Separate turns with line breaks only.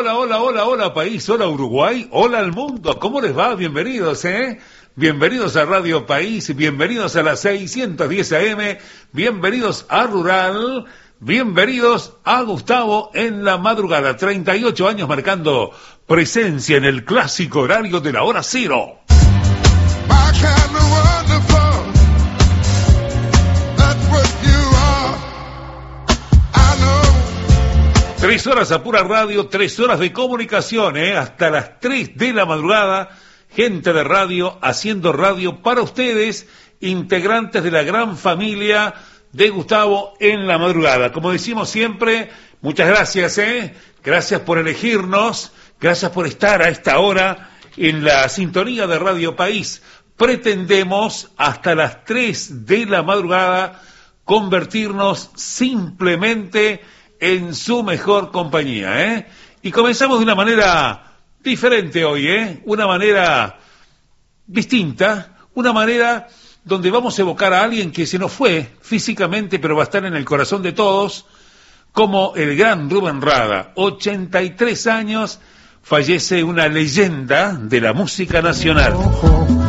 hola país, hola Uruguay, hola al mundo, ¿cómo les va? Bienvenidos, Bienvenidos a Radio País, bienvenidos a la 610 AM, bienvenidos a Rural, bienvenidos a Gustavo en la madrugada, 38 años marcando presencia en el clásico horario de la hora cero. 3 horas a pura radio, 3 horas de comunicación, hasta las 3 de la madrugada, gente de radio haciendo radio para ustedes, integrantes de la gran familia de Gustavo en la madrugada. Como decimos siempre, muchas gracias, gracias por elegirnos, gracias por estar a esta hora en la sintonía de Radio País. Pretendemos hasta las 3 de la madrugada convertirnos simplemente en su mejor compañía, Y comenzamos de una manera diferente hoy, una manera distinta, una manera donde vamos a evocar a alguien que se nos fue físicamente, pero va a estar en el corazón de todos, como el gran Rubén Rada. 83 años, fallece una leyenda de la música nacional.